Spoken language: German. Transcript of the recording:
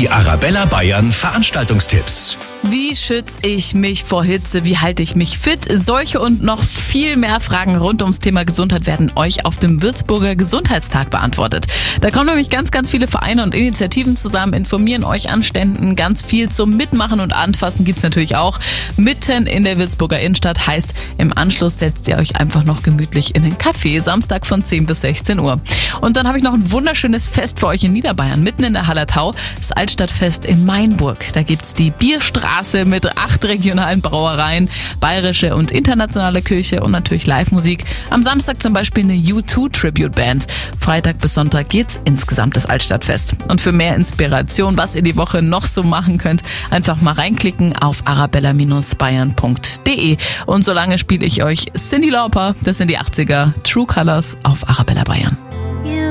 Die Arabella Bayern Veranstaltungstipps. Wie schütze ich mich vor Hitze? Wie halte ich mich fit? Solche und noch viel mehr Fragen rund ums Thema Gesundheit werden euch auf dem Würzburger Gesundheitstag beantwortet. Da kommen nämlich ganz, ganz viele Vereine und Initiativen zusammen, informieren euch an Ständen. Ganz viel zum Mitmachen und Anfassen gibt's natürlich auch. Mitten in der Würzburger Innenstadt, heißt, im Anschluss setzt ihr euch einfach noch gemütlich in den Café, Samstag von 10 bis 16 Uhr. Und dann habe ich noch ein wunderschönes Fest für euch in Niederbayern, mitten in der Hallertau, das Altstadtfest in Mainburg. Da gibt's die Bierstraße mit 8 regionalen Brauereien, bayerische und internationale Küche und natürlich Live-Musik. Am Samstag zum Beispiel eine U2-Tribute-Band. Freitag bis Sonntag geht's insgesamt das Altstadtfest. Und für mehr Inspiration, was ihr die Woche noch so machen könnt, einfach mal reinklicken auf arabella-bayern.de. Und solange spiele ich euch Cyndi Lauper, das sind die 80er, True Colors auf Arabella Bayern.